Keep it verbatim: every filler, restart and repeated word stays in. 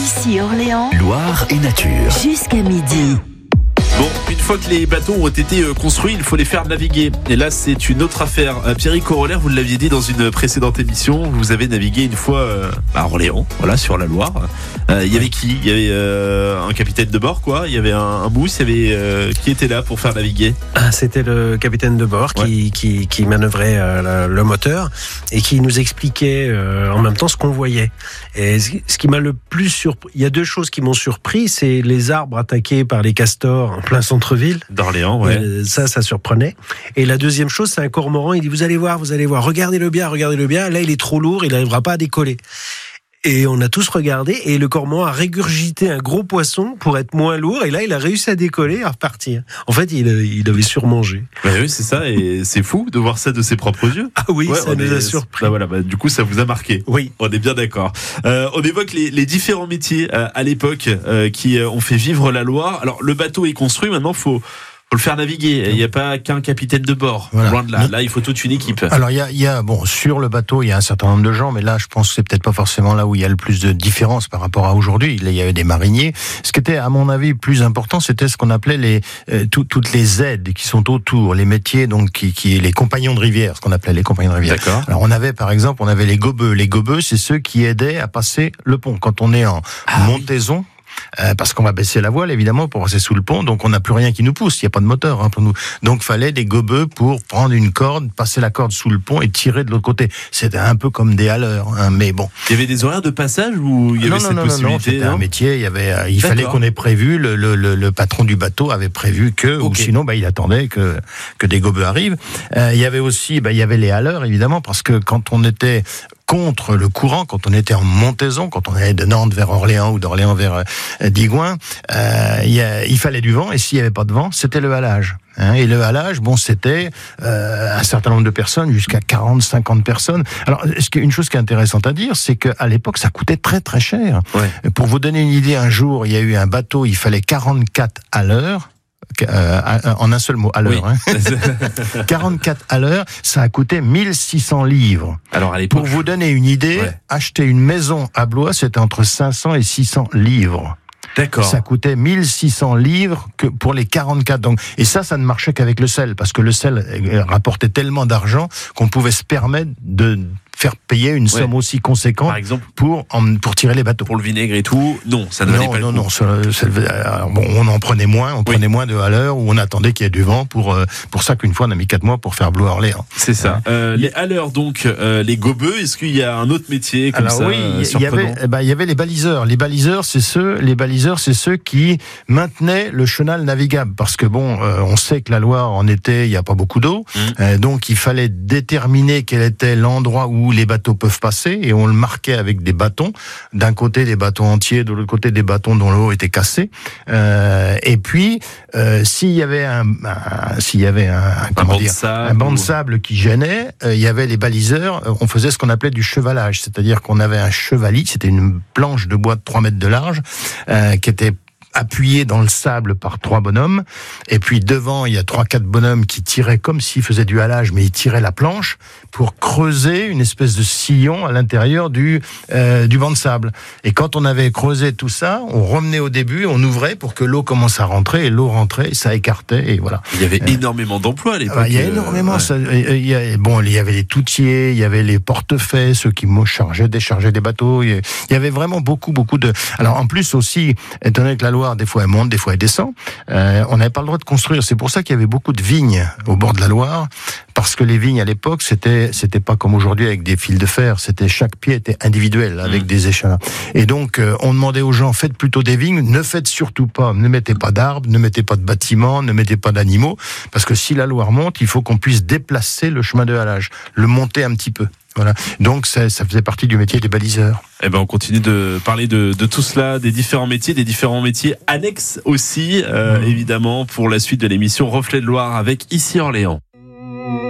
Ici Orléans, Loire et nature. Jusqu'à midi. Bon, une fois que les bateaux ont été construits, il faut les faire naviguer. Et là, c'est une autre affaire. Pierrick Corollaire, vous l'aviez dit dans une précédente émission, vous avez navigué une fois à Orléans, voilà, sur la Loire. Euh, il y avait qui Il y avait euh, un capitaine de bord, quoi. Il y avait un, un mousse. Il y avait euh, qui était là pour faire naviguer? Ah, c'était le capitaine de bord qui, ouais. qui, qui manœuvrait euh, le, le moteur et qui nous expliquait euh, en même temps ce qu'on voyait. Et ce, ce qui m'a le plus surpris, il y a deux choses qui m'ont surpris, c'est les arbres attaqués par les castors en plein centre-ville. D'Orléans, ouais. Euh, ça, ça surprenait. Et la deuxième chose, c'est un cormoran. Il dit, vous allez voir, vous allez voir, regardez-le bien, regardez-le bien. Là, il est trop lourd, il n'arrivera pas à décoller. Et on a tous regardé, et le cormoran a régurgité un gros poisson pour être moins lourd, et là, il a réussi à décoller et à repartir. En fait, il, il avait surmangé. Bah oui, c'est ça, et c'est fou de voir ça de ses propres yeux. Ah oui, ouais, ça nous est... a surpris. Bah voilà, bah, du coup, ça vous a marqué. Oui. On est bien d'accord. Euh, on évoque les, les différents métiers euh, à l'époque euh, qui euh, ont fait vivre la Loire. Alors, le bateau est construit, maintenant, il faut... faut le faire naviguer. Il n'y a pas qu'un capitaine de bord. Voilà. Loin de là. Là, il faut toute une équipe. Alors, il y a, il y a, bon, sur le bateau, il y a un certain nombre de gens, mais là, je pense que c'est peut-être pas forcément là où il y a le plus de différence par rapport à aujourd'hui. Il y avait des mariniers. Ce qui était, à mon avis, plus important, c'était ce qu'on appelait les, euh, tout, toutes les aides qui sont autour, les métiers, donc, qui, qui, les compagnons de rivière, ce qu'on appelait les compagnons de rivière. D'accord. Alors, on avait, par exemple, on avait les gobeux. Les gobeux, c'est ceux qui aidaient à passer le pont. Quand on est en ah, montaison, oui. Euh, parce qu'on va baisser la voile évidemment pour passer sous le pont, donc on n'a plus rien qui nous pousse, il n'y a pas de moteur hein, pour nous. Donc fallait des gobeux pour prendre une corde, passer la corde sous le pont et tirer de l'autre côté. C'était un peu comme des haleurs, hein, mais bon. Il y avait des horaires de passage ou il y avait non, cette non, possibilité? Non, non, c'était non un métier. Il y avait, euh, il fallait qu'on ait prévu. Le, le, le, le patron du bateau avait prévu que, okay. ou sinon, bah, il attendait que que des gobeux arrivent. Euh, il y avait aussi, bah, il y avait les haleurs évidemment, parce que quand on était contre le courant, quand on était en montaison, quand on allait de Nantes vers Orléans ou d'Orléans vers euh, Digoin, euh, il, y a, il fallait du vent, et s'il n'y avait pas de vent, c'était le halage. Hein, et le halage, bon, c'était euh, un certain nombre de personnes, jusqu'à quarante, cinquante personnes. Alors, une chose qui est intéressante à dire, c'est qu'à l'époque, ça coûtait très très cher. Ouais. Pour vous donner une idée, un jour, il y a eu un bateau, il fallait quarante-quatre à l'heure. Euh, en un seul mot, à l'heure. Oui. Hein. quarante-quatre à l'heure, ça a coûté mille six cents livres. Alors à l'époque, pour vous donner une idée, ouais. acheter une maison à Blois, c'était entre cinq cents et six cents livres. D'accord. Ça coûtait mille six cents livres que pour les quarante-quatre. Donc, et ça, ça ne marchait qu'avec le sel, parce que le sel rapportait tellement d'argent qu'on pouvait se permettre de faire payer une somme ouais. aussi conséquente, par exemple, pour, en, pour tirer les bateaux. Pour le vinaigre et tout, non, ça ne valait non, pas non, le coup. Non, ça, ça, alors bon, on en prenait moins, on oui. prenait moins de haleurs, ou on attendait qu'il y ait du vent, pour, euh, pour ça qu'une fois on a mis quatre mois pour faire Blois-Orléans. C'est ça. Euh, les haleurs, donc, euh, les gobeux, est-ce qu'il y a un autre métier comme alors, ça? Oui, il y avait, eh ben, il y avait les baliseurs. Les baliseurs, c'est ceux, les baliseurs, c'est ceux qui maintenaient le chenal navigable, parce que bon, euh, on sait que la Loire, en été, il n'y a pas beaucoup d'eau, mmh. euh, donc il fallait déterminer quel était l'endroit où les bateaux peuvent passer, et on le marquait avec des bâtons. D'un côté des bâtons entiers, de l'autre côté des bâtons dont le haut était cassé. Euh, et puis, euh, s'il y avait un, un s'il y avait un, un comment un dire, banc un banc de ou... sable qui gênait, euh, il y avait les baliseurs. Euh, on faisait ce qu'on appelait du chevalage, c'est-à-dire qu'on avait un chevalis, c'était une planche de bois de trois mètres de large, euh, qui était appuyé dans le sable par trois bonhommes, et puis devant il y a trois quatre bonhommes qui tiraient comme s'ils faisaient du halage, mais ils tiraient la planche pour creuser une espèce de sillon à l'intérieur du euh, du banc de sable. Et quand on avait creusé tout ça, on revenait au début, on ouvrait pour que l'eau commence à rentrer, et l'eau rentrait, ça écartait, et voilà. Il y avait euh, énormément d'emplois à l'époque. Il y a énormément. Euh, ça, il y a, bon, il y avait les toutiers, il y avait les portefaix, ceux qui chargeaient, déchargeaient des bateaux. Il y avait vraiment beaucoup, beaucoup de. Alors en plus aussi, étant donné que la Loire, des fois elle monte, des fois elle descend, euh, on n'avait pas le droit de construire. C'est pour ça qu'il y avait beaucoup de vignes au bord de la Loire, parce que les vignes à l'époque, c'était c'était pas comme aujourd'hui avec des fils de fer, c'était chaque pied était individuel avec mmh. des échalas. Et donc euh, on demandait aux gens, faites plutôt des vignes, ne faites surtout pas, ne mettez pas d'arbres, ne mettez pas de bâtiments, ne mettez pas d'animaux, parce que si la Loire monte, il faut qu'on puisse déplacer le chemin de halage, le monter un petit peu. Voilà. Donc ça, ça faisait partie du métier des baliseurs. Eh ben on continue de parler de, de tout cela, des différents métiers, des différents métiers annexes aussi, euh, mmh. évidemment, pour la suite de l'émission Reflet de Loire avec Ici Orléans.